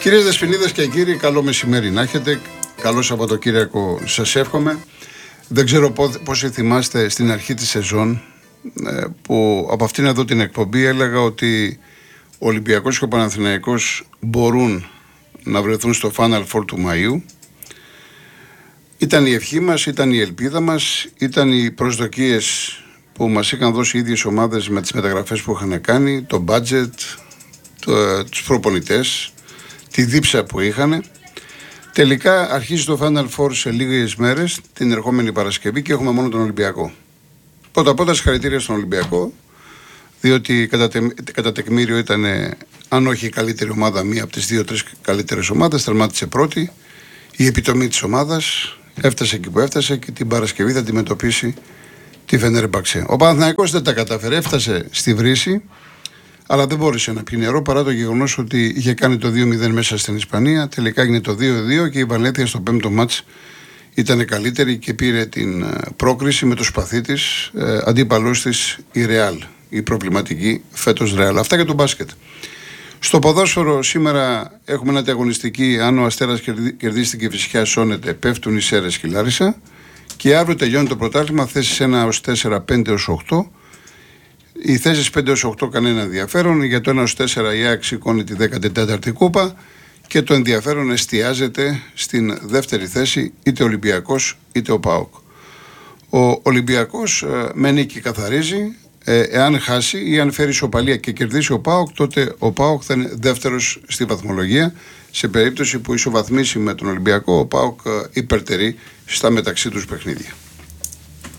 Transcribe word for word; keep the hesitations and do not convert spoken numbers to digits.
Κυρίες Δεσποινίδες και κύριοι, καλό μεσημέρι να έχετε. Καλό Σαββατοκύριακο σας εύχομαι. Δεν ξέρω πόσοι θυμάστε στην αρχή της σεζόν που από αυτήν εδώ την εκπομπή έλεγα ότι ο Ολυμπιακός και ο Παναθηναϊκός μπορούν να βρεθούν στο Final Four του Μαΐου. Ήταν η ευχή μας, ήταν η ελπίδα μας, ήταν οι προσδοκίες που μας είχαν δώσει οι ίδιες ομάδες με τις μεταγραφές που είχαν κάνει, το budget, το, τους προπονητές, τη δίψα που είχαν. Τελικά αρχίζει το Final Four σε λίγες μέρες, την ερχόμενη Παρασκευή, και έχουμε μόνο τον Ολυμπιακό. Πρώτα απ' όλα συγχαρητήρια στον Ολυμπιακό, διότι κατά, τε, κατά τεκμήριο ήταν, αν όχι η καλύτερη ομάδα, μία από τις δύο-τρεις καλύτερες ομάδες, τερμάτισε πρώτη. Η επιτομή της ομάδας έφτασε εκεί που έφτασε και την Παρασκευή θα αντιμετωπίσει τη Φενέρμπαξε. Ο Παναθηναϊκός δεν τα κατάφερε, έφτασε στη βρύση, αλλά δεν μπόρεσε να πιει νερό παρά το γεγονός ότι είχε κάνει το δύο μηδέν μέσα στην Ισπανία. Τελικά έγινε το δύο δύο και η Βαλένθια στο πέμπτο μάτς ήταν καλύτερη και πήρε την πρόκριση με το σπαθί της, ε, αντίπαλός της η Ρεάλ, η προβληματική φέτος Ρεάλ. Αυτά για το μπάσκετ. Στο ποδόσφαιρο σήμερα έχουμε ένα αγωνιστική. Αν ο Αστέρας κερδίσει την Κηφισιά, σώνεται, πέφτουν οι Σέρρες και η Λάρισα. Και αύριο τελειώνει το πρωτάθλημα, θέσεις ένα έως τέσσερα, πέντε έως οκτώ. Οι θέσεις πέντε έως οκτώ κανένα ενδιαφέρον. Για το ένα έως τέσσερα η ΑΕΚ σηκώνει τη δέκατη τέταρτη κούπα. Και το ενδιαφέρον εστιάζεται στην δεύτερη θέση, είτε ο Ολυμπιακός είτε ο ΠΑΟΚ. Ο Ολυμπιακός ε, με νίκη καθαρίζει. Ε, εάν χάσει ή αν φέρει ισοπαλία και κερδίσει ο ΠΑΟΚ, τότε ο ΠΑΟΚ θα είναι δεύτερος στη βαθμολογία. Σε περίπτωση που ισοβαθμίσει με τον Ολυμπιακό, ο ΠΑΟΚ ε, υπερτερεί στα μεταξύ τους παιχνίδια.